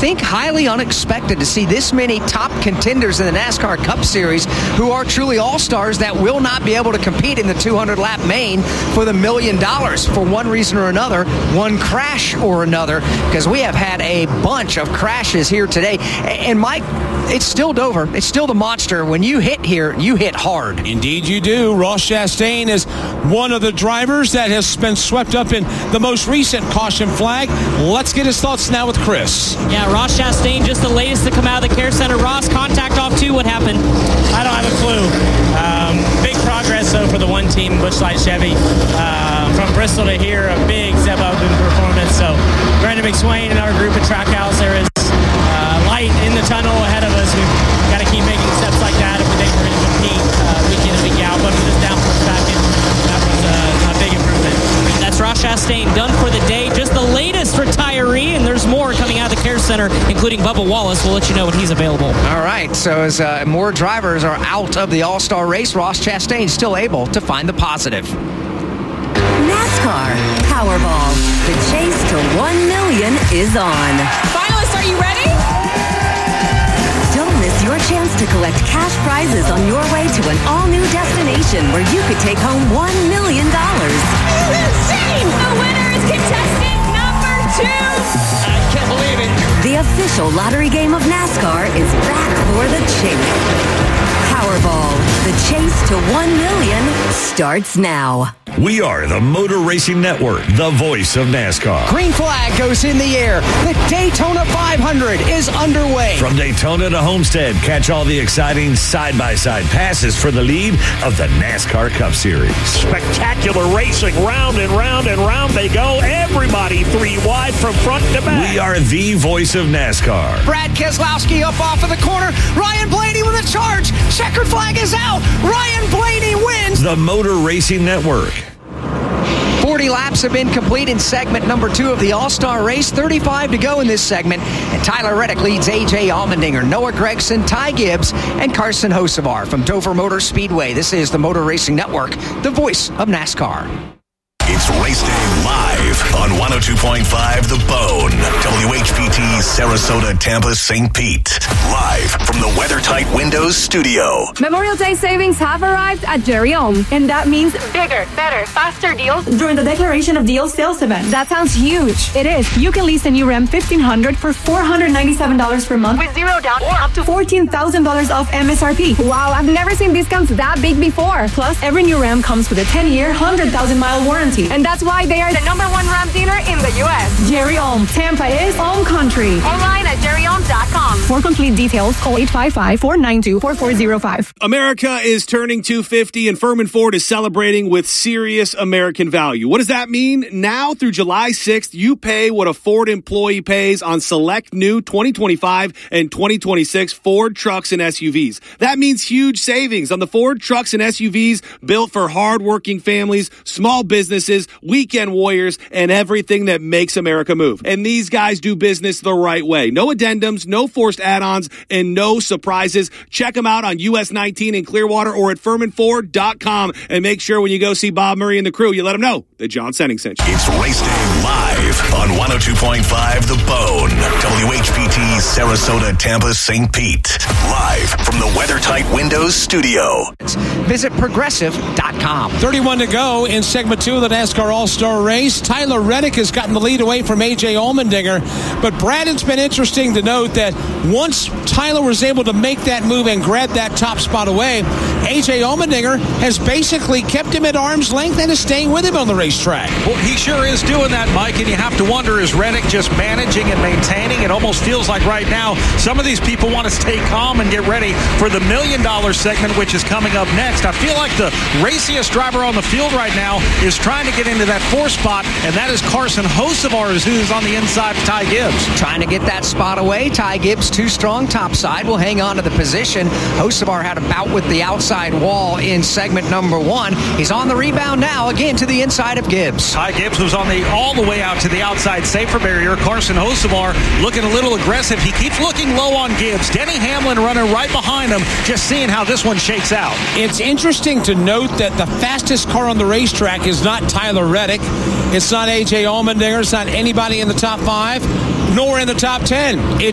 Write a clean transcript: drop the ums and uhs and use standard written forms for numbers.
think, highly unexpected to see this many top contenders in the NASCAR Cup Series who are truly all-stars that will not be able to compete in the 200-lap main for the $1 million for one reason or another, one crash or another, because we have had a bunch of crashes here today. And Mike, it's still Dover. It's still the monster. When you hit here, you hit hard. Indeed you do. Ross Chastain is one of the drivers that has been swept up in the most recent caution flag. Let's get his thoughts now with Chris. Yeah, Ross Chastain, just the latest to come out of the care center. Ross, contact off too. What happened? I don't have a clue. Big progress, though, for the one team, Busch Light Chevy. From Bristol to here, a big step up in performance. So, Brandon McSwain and our group at Trackhouse, there is light in the tunnel ahead of us. We've got to keep making steps like that if we think we're going to compete week in and week out. But with this downforce package, that was a big improvement. That's Ross Chastain done for the day. Just the latest retiree, and there's more coming out of the care center, including Bubba Wallace. We'll let you know when he's available. All right, so as more drivers are out of the All-Star race, Ross Chastain still able to find the positive. NASCAR Powerball. The chase to $1 million is on. Finalists, are you ready? Don't miss your chance to collect cash prizes on your way to an all-new destination where you could take home $1 million. Insane! The winner is contestant number 2. I can't believe it. The official lottery game of NASCAR is back for the chase. Powerball. The chase to $1 million starts now. We are the Motor Racing Network, the voice of NASCAR. Green flag goes in the air. The Daytona 500 is underway. From Daytona to Homestead, catch all the exciting side-by-side passes for the lead of the NASCAR Cup Series. Spectacular racing, round and round and round they go. Everybody 3 wide from front to back. We are the voice of NASCAR. Brad Keselowski up off of the corner. Ryan Blaney with a charge. Checkered flag is out. Ryan Blaney wins. The Motor Racing Network. 40 laps have been complete in segment number 2 of the All-Star race. 35 to go in this segment. And Tyler Reddick leads A.J. Allmendinger, Noah Gragson, Ty Gibbs, and Carson Hocevar from Dover Motor Speedway. This is the Motor Racing Network, the voice of NASCAR. It's Race Day live on 102.5 The Bone. WHPT, Sarasota, Tampa, St. Pete. Live from the WeatherTight Windows studio. Memorial Day savings have arrived at Jerry Ohm, and that means Bigger, better, faster deals during the Declaration of Deals sales event. That sounds huge. It is. You can lease a new Ram 1500 for $497 per month with $0 down or up to $14,000 off MSRP. Wow, I've never seen discounts that big before. Plus, every new Ram comes with a 10-year, 100,000-mile warranty. And that's why they are the number 1 Ram dealer in the U.S. Jerry Ohm. Tampa is Ohm Country. Online at jerryohm.com. For complete details, call 855-492-4405. America is turning 250 and Furman Ford is celebrating with serious American value. What does that mean? Now through July 6th, you pay what a Ford employee pays on select new 2025 and 2026 Ford trucks and SUVs. That means huge savings on the Ford trucks and SUVs built for hardworking families, small businesses, weekend warriors, and everything that makes America move. And these guys do business the right way. No addendums, no forced add-ons, and no surprises. Check them out on US 19 in Clearwater or at FurmanFord.com. And make sure when you go see Bob Murray and the crew, you let them know that John Senning sent you. It's Race Day live on 102.5 The Bone. WHPT, Sarasota, Tampa, St. Pete. Live from the WeatherTight Windows studio. Visit Progressive.com. 31 to go in segment 2 of the NASCAR All-Star race. Tyler Reddick has gotten the lead away from A.J. Allmendinger. But, Brad, it's been interesting to note that once Tyler was able to make that move and grab that top spot away, A.J. Allmendinger has basically kept him at arm's length and is staying with him on the racetrack. Well, he sure is doing that, Mike, and you have to wonder, is Reddick just managing and maintaining? It almost feels like right now some of these people want to stay calm and get ready for the $1 million segment, which is coming up next. I feel like the raciest driver on the field right now is trying to get into that 4th spot, and that is Carson Hocevar, who's on the inside of Ty Gibbs. Trying to get that spot away. Ty Gibbs, too strong topside, will hang on to the position. Hocevar had a bout with the outside wall in segment number 1. He's on the rebound now, again to the inside of Gibbs. Ty Gibbs was on all the way out to the outside safer barrier. Carson Hocevar looking a little aggressive. He keeps looking low on Gibbs. Denny Hamlin running right behind him, just seeing how this one shakes out. It's interesting to note that the fastest car on the racetrack is not Tyler Reddick. It's not A.J. Allmendinger. It's not anybody in the top 5, nor in the top 10.